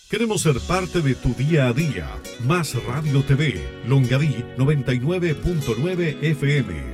Queremos ser parte de tu día a día. Más Radio TV, Longaví 99.9 FM.